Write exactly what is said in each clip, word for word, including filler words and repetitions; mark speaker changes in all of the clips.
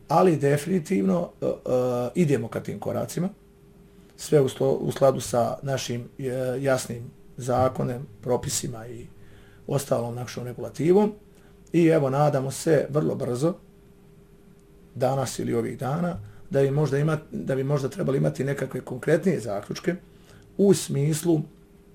Speaker 1: ali definitivno uh, uh, idemo ka tim koracima, sve u, sto, u skladu sa našim uh, jasnim zakonem, propisima i ostalom našom regulativom. I evo, nadamo se vrlo brzo, danas ili ovih dana, da bi možda, ima, da bi možda trebali imati nekakve konkretnije zaključke u smislu uh,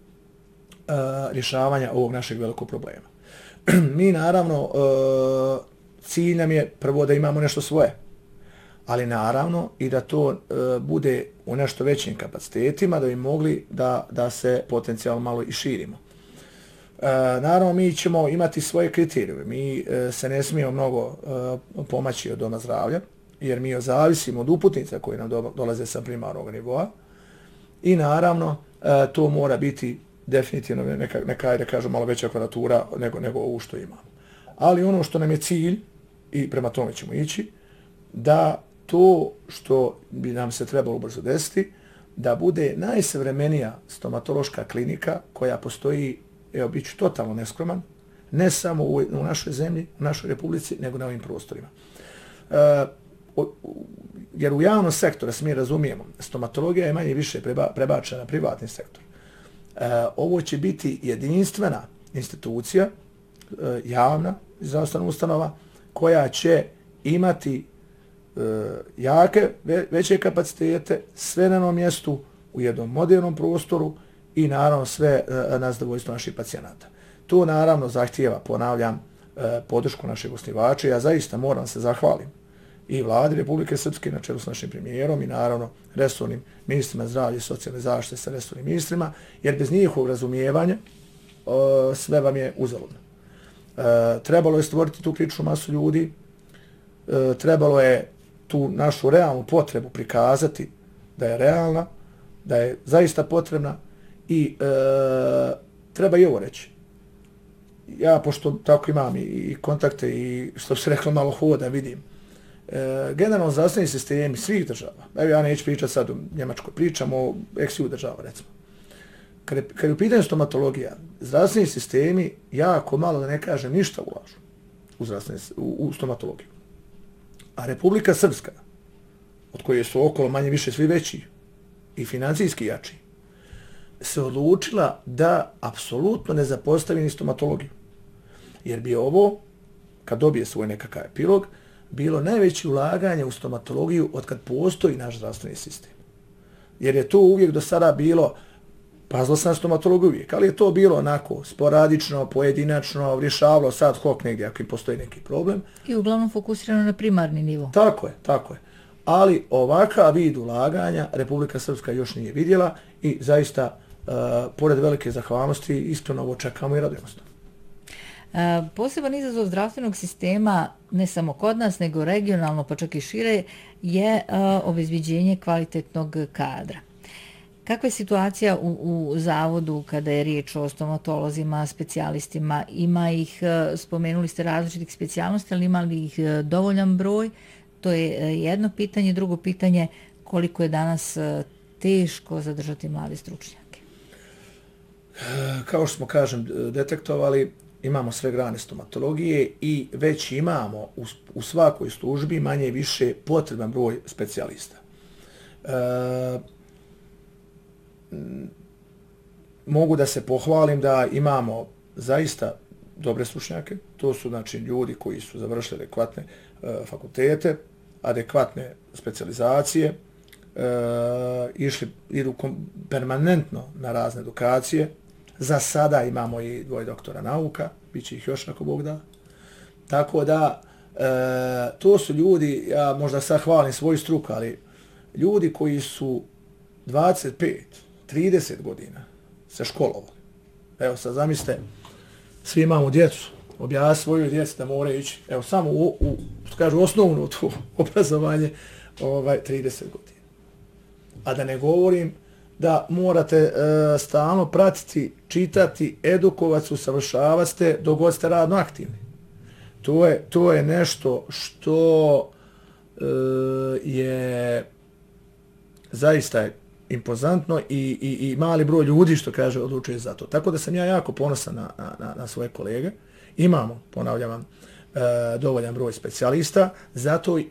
Speaker 1: rješavanja ovog našeg velikog problema. Mi naravno, uh, cilj nam je prvo da imamo nešto svoje, ali naravno i da to uh, bude u nešto većim kapacitetima, da bi mogli da, da se potencijalno malo i širimo. Uh, naravno, mi ćemo imati svoje kriterije. Mi uh, se ne smijemo mnogo uh, pomaći od doma zdravlja, jer mi zavisimo od uputnica koje nam do, dolaze sa primarnog nivoa i naravno uh, to mora biti definitivno neka, neka da kažem, malo veća kvadratura nego, nego ovo što imamo. Ali ono što nam je cilj, i prema tome ćemo ići, da to što bi nam se trebalo brzo desiti, da bude najsavremenija stomatološka klinika koja postoji, evo, bit ću totalno neskroman, ne samo u, u našoj zemlji, u našoj republici, nego na ovim prostorima. E, o, jer u javnom sektoru, da se mi razumijemo, stomatologija je manje više preba, prebačena na privatni sektor. E, ovo će biti jedinstvena institucija, e, javna zdravstvena ustanova, koja će imati e, jake, ve, veće kapacitete, sve na jednom mjestu, u jednom modernom prostoru i naravno sve e, na zadovoljstvo naših pacijenata. To naravno zahtijeva, ponavljam, e, podršku našeg osnivača. Ja zaista moram se zahvalim i Vladi Republike Srpske na čelu s našim premijerom i naravno resornim ministrima zdravlja i socijalne zaštite sa resornim ministrima, jer bez njihovog razumijevanja e, sve vam je uzaludno. E, trebalo je stvoriti tu kritičnu masu ljudi, e, trebalo je tu našu realnu potrebu prikazati da je realna, da je zaista potrebna i e, treba i ovo reći. Ja, pošto tako imam i, i kontakte i što se reklo malo hoda, vidim, e, generalno zdravstveni sistemi svih država, evo ja neću pričati sad o Njemačkoj, pričam o ex-ju država, recimo. Kad je, kad je u pitanju stomatologija, zdravstveni sistemi jako malo, da ne kažem, ništa ulažu u, u, u stomatologiju. A Republika Srpska, od koje su okolo manje više svi veći i financijski jači, se odlučila da apsolutno ne zapostavi ni stomatologiju. Jer bi ovo, kad dobije svoj nekakav epilog, bilo najveće ulaganje u stomatologiju od kad postoji naš zdravstveni sistem. Jer je to uvijek do sada bilo, pazilo sam na stomatologiju uvijek, ali je to bilo onako sporadično, pojedinačno, rješavalo sad hok negdje ako im postoji neki problem.
Speaker 2: I uglavnom fokusirano na primarni nivo.
Speaker 1: Tako je, tako je. Ali ovakav vid ulaganja Republika Srpska još nije vidjela i zaista, uh, pored velike zahvalnosti, iskreno ovo čekamo i radujemo se.
Speaker 2: Uh, poseban izazov zdravstvenog sistema, ne samo kod nas, nego regionalno, pa čak i šire, je uh, obezbeđenje kvalitetnog kadra. Kakva je situacija u, u zavodu kada je riječ o stomatolozima, specijalistima? Ima ih, spomenuli ste različitih specijalnosti, ali ima li ih dovoljan broj? To je jedno pitanje. Drugo pitanje, koliko je danas teško zadržati mlade stručnjake?
Speaker 1: Kao što smo, kažem, detektovali, imamo sve grane stomatologije i već imamo u, u svakoj službi manje i više potreban broj specijalista. E, mogu da se pohvalim da imamo zaista dobre stručnjake. To su, znači, ljudi koji su završili adekvatne e, fakultete, adekvatne specijalizacije, e, išli, idu kom, permanentno na razne edukacije. Za sada imamo i dvoje doktora nauka, bit će ih još ako Bog da. Tako da, e, to su ljudi, ja možda sad hvalim svoju struku, ali ljudi koji su dvadeset pet, trideset godina se školovali. Evo sad zamislite, svi imamo djecu, objasni svoju djecu da moraju ići, evo samo u, u što kažu, osnovno to obrazovanje, ovaj, trideset godina. A da ne govorim da morate e, stalno pratiti, čitati, edukovati se, usavršavati ste dok god ste radno aktivni. To je, to je nešto što e, je zaista impozantno i, i, i mali broj ljudi, što kaže, odlučuje za to. Tako da sam ja jako ponosan na, na, na svoje kolege. Imamo, ponavljam vam, e, dovoljan broj specijalista, zato